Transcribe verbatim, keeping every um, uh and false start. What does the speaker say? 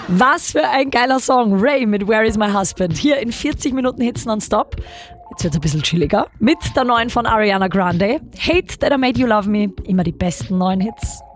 Was für ein geiler Song. Ray mit Where is my husband? Hier in vierzig Minuten Hits nonstop. Jetzt wird es ein bisschen chilliger. Mit der neuen von Ariana Grande. Hate That I Made You Love Me. Immer die besten neuen Hits.